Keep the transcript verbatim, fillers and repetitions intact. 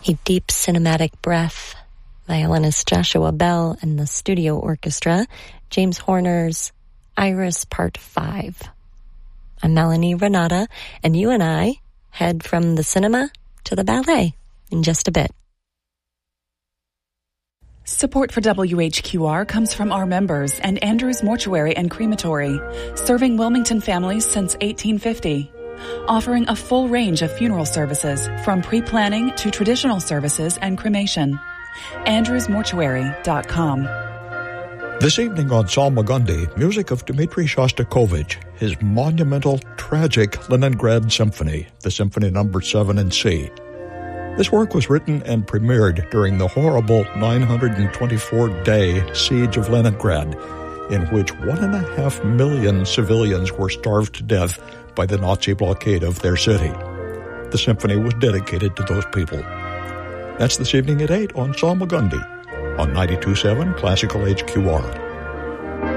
A deep cinematic breath. Violinist Joshua Bell and the studio orchestra. James Horner's Iris Part five. I'm Melanie Renata, and you and I head from the cinema to the ballet in just a bit. Support for W H Q R comes from our members and Andrews Mortuary and Crematory, serving Wilmington families since eighteen fifty. Offering a full range of funeral services, from pre-planning to traditional services and cremation. andrews mortuary dot com. This evening on Salmagundi, music of Dmitri Shostakovich, his monumental, tragic Leningrad Symphony, the Symphony Number seven in C. This work was written and premiered during the horrible nine hundred twenty-four day siege of Leningrad, in which one and a half million civilians were starved to death by the Nazi blockade of their city. The symphony was dedicated to those people. That's this evening at eight on Salmagundi on ninety-two point seven Classical H Q R.